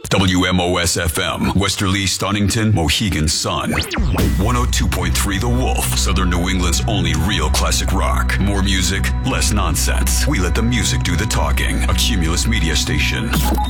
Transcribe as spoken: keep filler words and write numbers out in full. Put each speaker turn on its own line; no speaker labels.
W M O S F M, Westerly, Stonington, Mohegan Sun. one oh two point three The Wolf, Southern New England's only real classic rock. More music, less nonsense. We let the music do the talking. A Cumulus media station.